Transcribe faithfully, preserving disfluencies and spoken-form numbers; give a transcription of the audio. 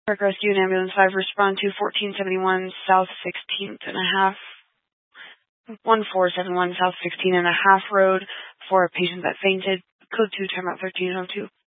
Park Rescue and Ambulance five respond to fourteen seventy-one South sixteenth and a half, fourteen seventy-one South sixteenth and a half Road for a patient that fainted. Code two, timeout thirteen oh two.